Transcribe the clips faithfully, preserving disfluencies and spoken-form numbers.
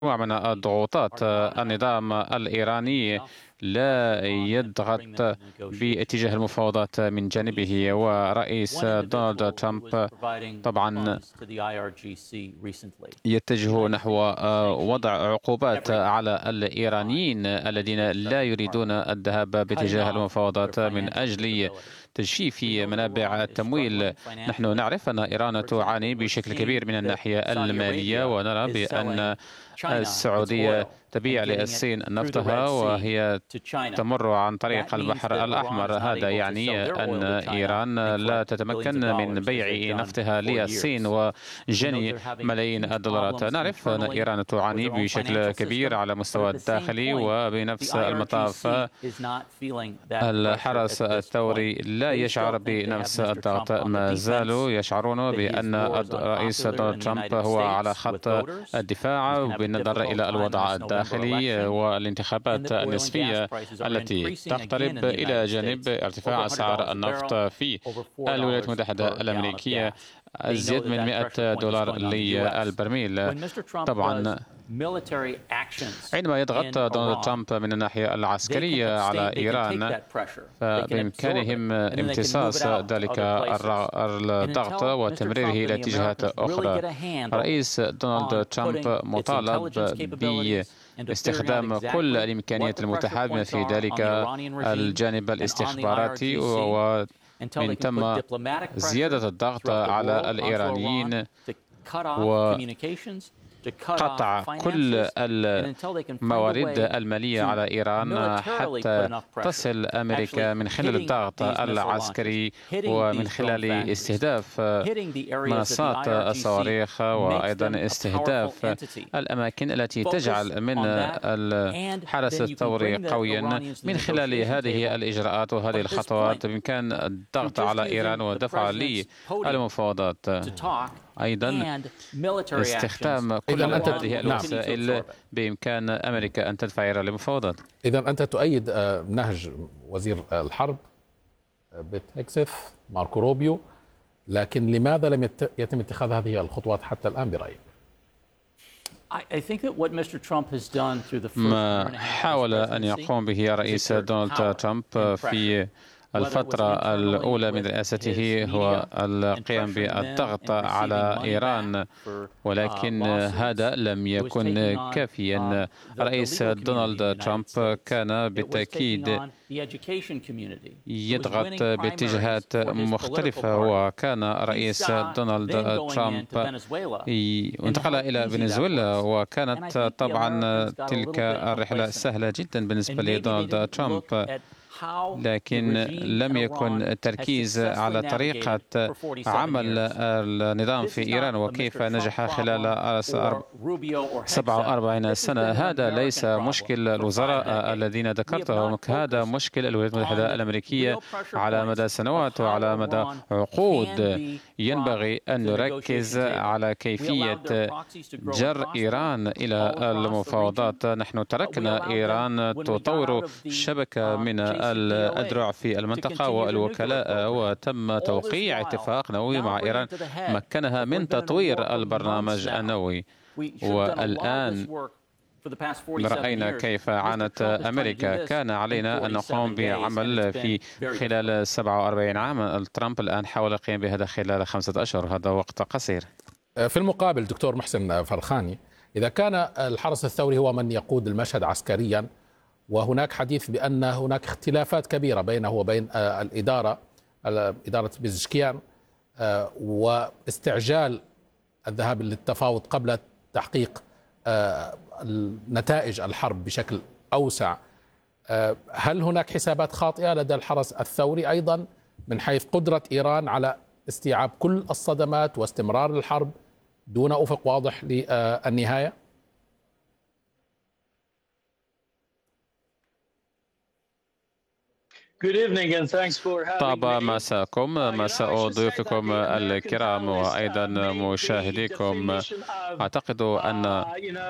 من الضغوطات. النظام الإيراني لا يضغط باتجاه المفاوضات من جانبه، ورئيس دونالد ترامب طبعا يتجه نحو وضع عقوبات على الإيرانيين الذين لا يريدون الذهاب باتجاه المفاوضات من أجل تجفيف منابع التمويل. نحن نعرف أن إيران تعاني بشكل كبير من الناحية المالية، ونرى بأن السعودية تبيع للصين نفطها وهي تمر عن طريق البحر الأحمر. هذا يعني أن إيران لا تتمكن من بيع نفطها للصين وجني ملايين الدولارات. نعرف أن إيران تعاني بشكل كبير على مستوى الداخلي، وبنفس المطاف الحرس الثوري لا يشعر بنفس الضغط. ما زالوا يشعرون بأن الرئيس دونالد ترامب هو على خط الدفاع بالنظر إلى الوضع الداخلي والانتخابات النسبية التي تقترب، إلى جانب ارتفاع أسعار النفط في الولايات المتحدة الأمريكية أزيد من مئة دولار للبرميل. طبعا عندما يضغط دونالد ترامب من الناحية العسكرية على إيران، فبإمكانهم امتصاص ذلك الضغط وتمريره إلى اتجاهات أخرى. رئيس دونالد ترامب مطالب باستخدام كل الإمكانيات المتاحة في ذلك الجانب الاستخباراتي، ومن ثم زيادة الضغط على الإيرانيين وقطع كل الموارد المالية على إيران حتى تصل أمريكا من خلال الضغط العسكري ومن خلال استهداف منصات الصواريخ، وأيضا استهداف الأماكن التي تجعل من الحرس الثوري قويا. من خلال هذه الإجراءات وهذه الخطوات بإمكان الضغط على إيران ودفع للمفاوضات، أيضا استخدام كل هذه الوسائل بإمكان أمريكا أن تدفع إلى المفاوضات. إذا أنت تؤيد نهج وزير الحرب بيت هيكسث ماركو روبيو، لكن لماذا لم يتم اتخاذ هذه الخطوات حتى الآن برأيك؟ ما حاول أن يقوم به رئيس دونالد ترامب في الفترة الأولى من رئاسته هو القيام بالضغط على إيران، ولكن هذا لم يكن كافيا. رئيس دونالد ترامب كان بالتأكيد يضغط باتجاهات مختلفة، وكان رئيس دونالد ترامب انتقل إلى فنزويلا، وكانت طبعا تلك الرحلة سهلة جدا بالنسبة لدونالد ترامب، لكن لم يكن التركيز على طريقة عمل النظام في إيران وكيف نجح خلال سبع وأربعين سنة. هذا ليس مشكل الوزراء الذين ذكرتهم، هذا مشكل الولايات المتحدة الأمريكية على مدى سنوات وعلى مدى عقود. ينبغي أن نركز على كيفية جر إيران إلى المفاوضات. نحن تركنا إيران تطور شبكة من الأذرع في المنطقة والوكلاء، وتم توقيع اتفاق نووي مع إيران مكنها من تطوير البرنامج النووي. والآن رأينا كيف عانت أمريكا. كان علينا أن نقوم بعمل في خلال سبعة وأربعين عاما. ترامب الآن حاول القيام بهذا خلال خمسة أشهر، هذا وقت قصير. في المقابل دكتور محسن فرخاني، إذا كان الحرس الثوري هو من يقود المشهد عسكريا، وهناك حديث بأن هناك اختلافات كبيرة بينه وبين الإدارة إدارة بيزشكيان، واستعجال الذهاب للتفاوض قبل تحقيق نتائج الحرب بشكل أوسع، هل هناك حسابات خاطئة لدى الحرس الثوري أيضا من حيث قدرة إيران على استيعاب كل الصدمات واستمرار الحرب دون أفق واضح للنهاية؟ طاب مساكم، مساء ضيوفكم الكرام وأيضا مشاهديكم. أعتقد أن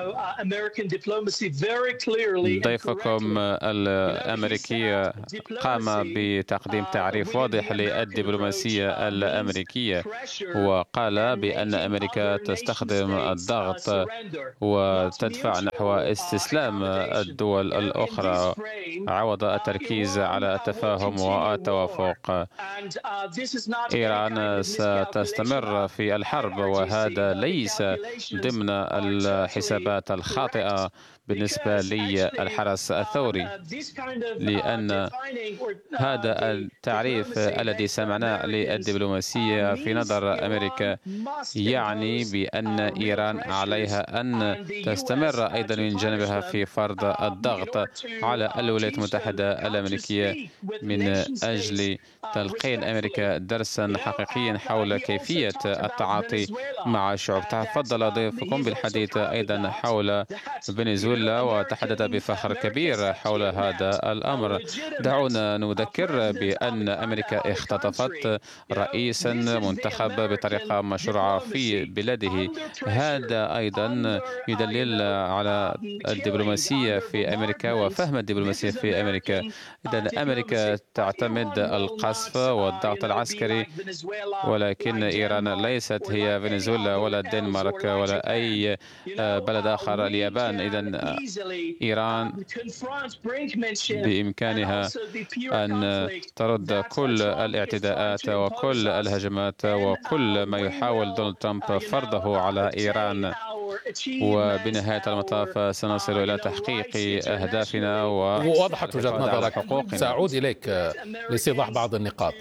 ضيفكم الأمريكي قام بتقديم تعريف واضح للدبلوماسية الأمريكية، وقال بأن أمريكا تستخدم الضغط وتدفع نحو استسلام الدول الأخرى عوض التركيز على التفاهم والتوافق. إيران ستستمر في الحرب، وهذا ليس ضمن الحسابات الخاطئة بالنسبة للحرس الثوري، لأن هذا التعريف الذي سمعناه للدبلوماسية في نظر أمريكا يعني بأن إيران عليها أن تستمر أيضا من جانبها في فرض الضغط على الولايات المتحدة الأمريكية من أجل تلقين أمريكا درسا حقيقيا حول كيفية التعاطي مع الشعوب. تفضل ضيفكم بالحديث أيضا حول فنزويلا وتحدث بفخر كبير حول هذا الأمر. دعونا نذكر بأن أمريكا اختطفت رئيسا منتخب بطريقة مشروعة في بلاده. هذا أيضا يدلل على الدبلوماسية في أمريكا وفهم الدبلوماسية في أمريكا. إذا أمريكا تعتمد القصف والضغط العسكري، ولكن إيران ليست هي فنزويلا ولا الدنمارك ولا أي بلد آخر، اليابان. إذا إيران بإمكانها أن ترد كل الاعتداءات وكل الهجمات وكل ما يحاول دونالد ترامب فرضه على إيران، وبنهاية المطاف سنصل إلى تحقيق أهدافنا ووضحت وجهة نظرك. سأعود إليك لاستيضاح بعض النقاط.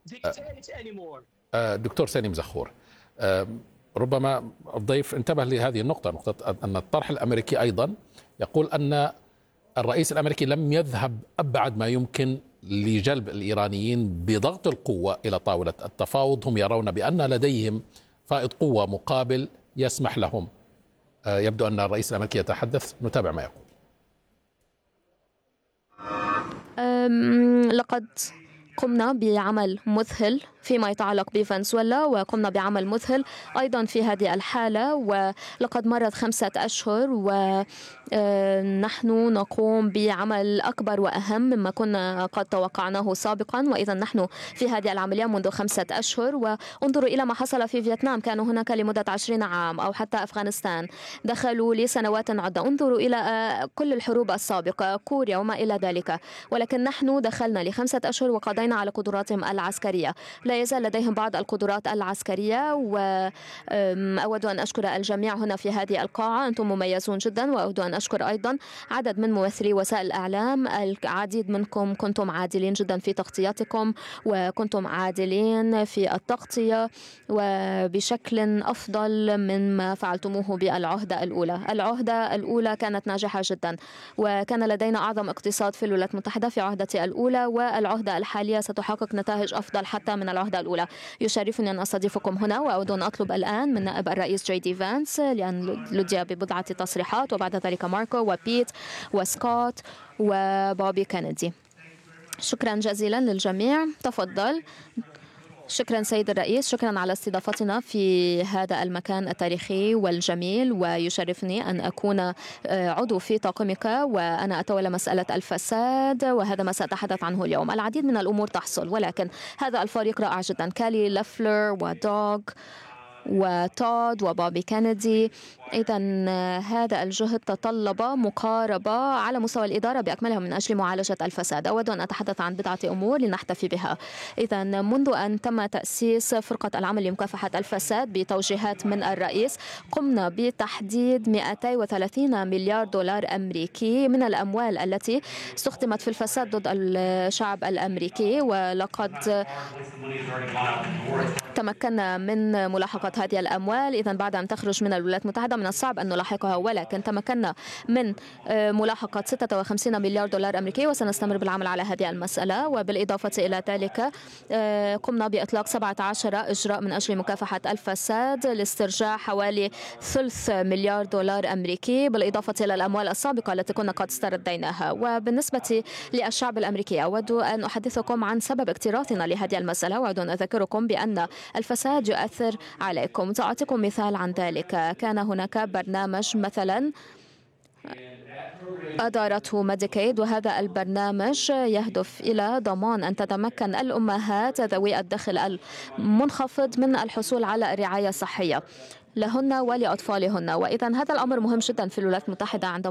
دكتور سليم زخور، ربما الضيف انتبه لهذه النقطة، نقطة أن الطرح الأمريكي أيضا يقول أن الرئيس الأمريكي لم يذهب أبعد ما يمكن لجلب الإيرانيين بضغط القوة إلى طاولة التفاوض. هم يرون بأن لديهم فائض قوة مقابل يسمح لهم. يبدو أن الرئيس الأمريكي يتحدث، نتابع ما يقول. لقد قمنا بعمل مذهل فيما يتعلق بفنزويلا، وقمنا بعمل مذهل أيضا في هذه الحالة، ولقد مرت خمسة أشهر ونحن نقوم بعمل أكبر وأهم مما كنا قد توقعناه سابقا. وإذا نحن في هذه العملية منذ خمسة أشهر، وانظروا إلى ما حصل في فيتنام، كانوا هناك لمدة عشرين عام، أو حتى أفغانستان دخلوا لسنوات عدة. انظروا إلى كل الحروب السابقة، كوريا وما إلى ذلك، ولكن نحن دخلنا لخمسة أشهر وقضينا على قدراتهم العسكرية. لا يزال لديهم بعض القدرات العسكرية، وأود أن أشكر الجميع هنا في هذه القاعة، أنتم مميزون جدا. وأود أن أشكر أيضا عدد من ممثلي وسائل الإعلام، العديد منكم كنتم عادلين جدا في تغطيتكم، وكنتم عادلين في التغطية وبشكل أفضل مما فعلتموه بالعهدة الأولى. العهدة الأولى كانت ناجحة جدا، وكان لدينا أعظم اقتصاد في الولايات المتحدة في عهدتي الأولى، والعهدة الحالية ستحقق نتائج أفضل حتى من العهدة الأولى. يشرفني أن أستضيفكم هنا، وأود أن أطلب الآن من نائب الرئيس جي دي فانس لأن لدي ببضعة تصريحات، وبعد ذلك ماركو وبيت وسكوت وبوبي كينيدي. شكرا جزيلا للجميع. تفضل. شكرا سيد الرئيس، شكرا على استضافتنا في هذا المكان التاريخي والجميل، ويشرفني أن أكون عضو في طاقمك، وأنا أتولى مسألة الفساد، وهذا ما سأتحدث عنه اليوم. العديد من الأمور تحصل، ولكن هذا الفريق رائع جدا. كالي لفلر ودوغ وتود وبوبي كينيدي. إذا هذا الجهد تطلب مقاربة على مستوى الإدارة بأكملها من أجل معالجة الفساد. أود أن أتحدث عن بضعة أمور لنحتفي بها. إذا منذ أن تم تأسيس فرقة العمل لمكافحة الفساد بتوجيهات من الرئيس، قمنا بتحديد مئتين وثلاثين مليار دولار أمريكي من الأموال التي استخدمت في الفساد ضد الشعب الأمريكي، ولقد تمكنا من ملاحقة فقط هذه الأموال. إذا بعد أن تخرج من الولايات المتحدة من الصعب أن نلاحقها، ولكن تمكنا من ملاحقة ستة وخمسين مليار دولار أمريكي وسنستمر بالعمل على هذه المسألة. وبالإضافة إلى ذلك قمنا بإطلاق سبعة عشر إجراء من أجل مكافحة الفساد لاسترجاع حوالي ثلث مليار دولار أمريكي، بالإضافة إلى الأموال السابقة التي كنا قد استرديناها. وبالنسبة للشعب الأمريكي أود أن أحدثكم عن سبب اكتراثنا لهذه المسألة، وأود أن أذكركم بأن الفساد يؤثر عليكم. سأعطيكم مثال عن ذلك. كان هناك برنامج مثلا أدارته ميديكيد، وهذا البرنامج يهدف إلى ضمان أن تتمكن الأمهات ذوي الدخل المنخفض من الحصول على الرعاية الصحية لهن ولأطفالهن. وإذا هذا الأمر مهم جدا في الولايات المتحدة عندما